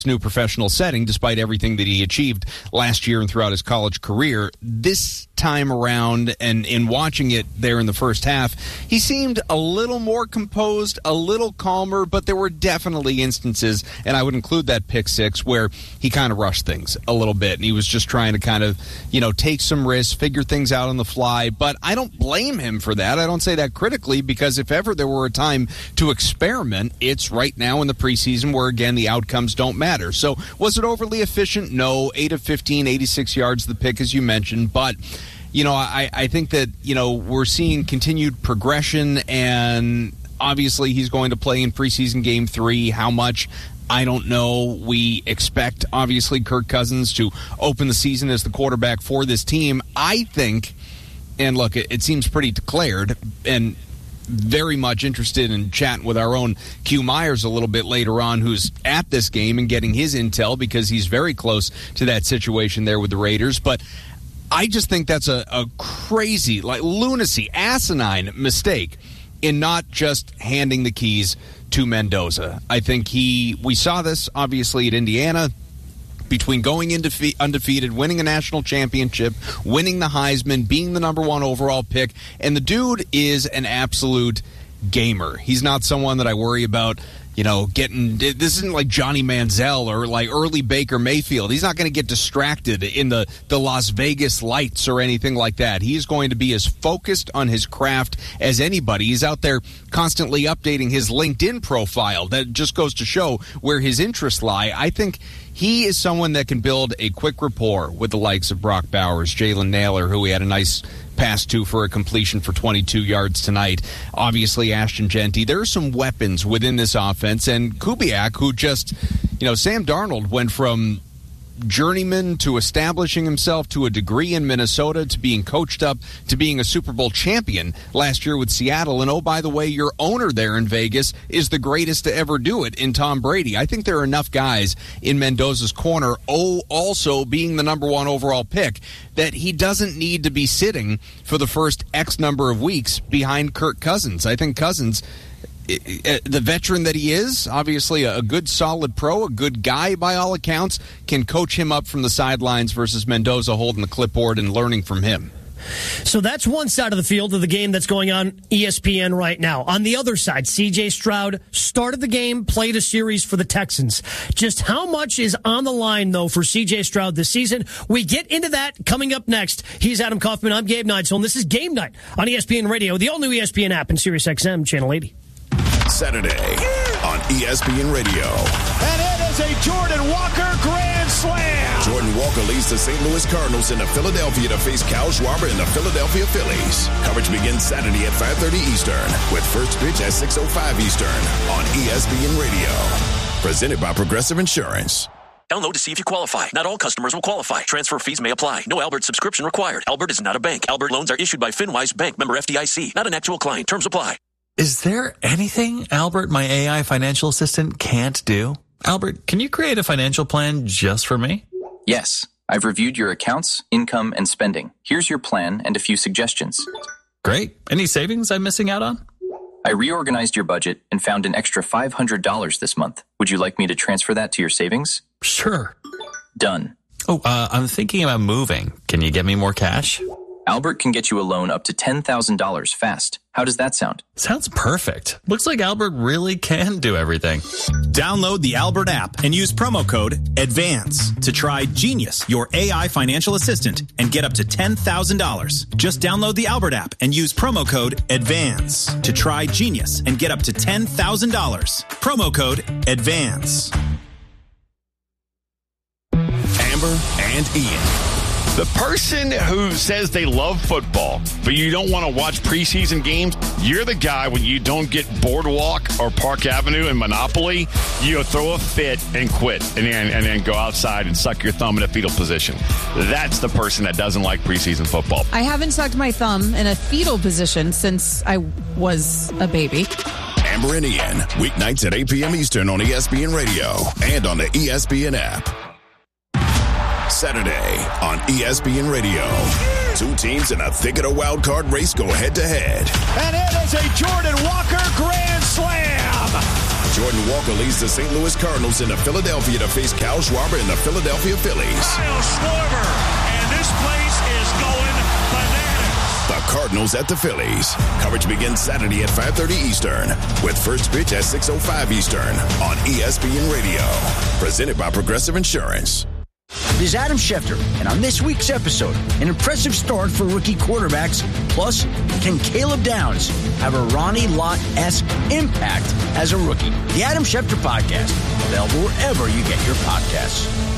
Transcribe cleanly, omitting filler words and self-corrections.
new professional setting, despite everything that he achieved last year and throughout his college career. This time around, and in watching it there in the first half, he seemed a little more composed, a little calmer, but there were definitely instances, and I would include that pick six, where he kind of rushed things a little bit, and he was just trying to kind of, take some risks, figure things out on the fly. But I don't blame him for that. I don't say that critically, because if ever there were a time to experiment, it's right now in the preseason, where, again, the outcomes don't matter. So was it overly efficient? No. 8 of 15, 86 yards, the pick, as you mentioned. But, I think that, we're seeing continued progression, and obviously he's going to play in preseason game 3. How much? I don't know. We expect, obviously, Kirk Cousins to open the season as the quarterback for this team. I think, and look, it seems pretty declared, and very much interested in chatting with our own Q Myers a little bit later on, who's at this game and getting his intel, because he's very close to that situation there with the Raiders. But I just think that's a crazy, lunacy, asinine mistake in not just handing the keys to Mendoza. I think we saw this, obviously, at Indiana, between going undefeated, winning a national championship, winning the Heisman, being the number 1 overall pick, and the dude is an absolute gamer. He's not someone that I worry about, getting. This isn't like Johnny Manziel or like early Baker Mayfield. He's not going to get distracted in the Las Vegas lights or anything like that. He is going to be as focused on his craft as anybody. He's out there constantly updating his LinkedIn profile. That just goes to show where his interests lie. I think he is someone that can build a quick rapport with the likes of Brock Bowers, Jalen Naylor, who we had a nice pass to for a completion for 22 yards tonight. Obviously, Ashton Genty. There are some weapons within this offense. And Kubiak, who just, Sam Darnold went from journeyman to establishing himself to a degree in Minnesota, to being coached up to being a Super Bowl champion last year with Seattle. And, oh, by the way, your owner there in Vegas is the greatest to ever do it in Tom Brady. I think there are enough guys in Mendoza's corner, also being the number 1 overall pick, that he doesn't need to be sitting for the first X number of weeks behind Kirk Cousins. I think Cousins, the veteran that he is, obviously a good solid pro, a good guy by all accounts, can coach him up from the sidelines versus Mendoza holding the clipboard and learning from him. So that's one side of the field of the game that's going on ESPN right now. On the other side, C.J. Stroud started the game, played a series for the Texans. Just how much is on the line, though, for C.J. Stroud this season? We get into that coming up next. He's Adam Kaufman. I'm Gabe Neitzel, and this is Game Night on ESPN Radio, the all-new ESPN app, and SiriusXM Channel 80. Saturday on ESPN Radio. And it is a Jordan Walker grand slam. Jordan Walker leads the St. Louis Cardinals into Philadelphia to face Kyle Schwarber and the Philadelphia Phillies. Coverage begins Saturday at 5:30 Eastern with first pitch at 6:05 Eastern on ESPN Radio. Presented by Progressive Insurance. Download to see if you qualify. Not all customers will qualify. Transfer fees may apply. No Albert subscription required. Albert is not a bank. Albert loans are issued by FinWise Bank, member FDIC. Not an actual client. Terms apply. Is there anything Albert, my AI financial assistant, can't do? Albert, can you create a financial plan just for me? Yes. I've reviewed your accounts, income, and spending. Here's your plan and a few suggestions. Great. Any savings I'm missing out on? I reorganized your budget and found an extra $500 this month. Would you like me to transfer that to your savings? Sure. Done. Oh, I'm thinking about moving. Can you get me more cash? Albert can get you a loan up to $10,000 fast. How does that sound? Sounds perfect. Looks like Albert really can do everything. Download the Albert app and use promo code ADVANCE to try Genius, your AI financial assistant, and get up to $10,000. Just download the Albert app and use promo code ADVANCE to try Genius and get up to $10,000. Promo code ADVANCE. Amber and Ian. The person who says they love football, but you don't want to watch preseason games, you're the guy when you don't get Boardwalk or Park Avenue and Monopoly, you throw a fit and quit and then go outside and suck your thumb in a fetal position. That's the person that doesn't like preseason football. I haven't sucked my thumb in a fetal position since I was a baby. Amber and Ian, weeknights at 8 p.m. Eastern on ESPN Radio and on the ESPN app. Saturday on ESPN Radio. Two teams in a thick of the wild card race go head to head. And it is a Jordan Walker grand slam. Jordan Walker leads the St. Louis Cardinals into Philadelphia to face Kyle Schwarber and the Philadelphia Phillies. Kyle Schwarber, and this place is going bananas. The Cardinals at the Phillies. Coverage begins Saturday at 5:30 Eastern with first pitch at 6:05 Eastern on ESPN Radio. Presented by Progressive Insurance. This is Adam Schefter, and on this week's episode, an impressive start for rookie quarterbacks. Plus, can Caleb Downs have a Ronnie Lott-esque impact as a rookie? The Adam Schefter Podcast, available wherever you get your podcasts.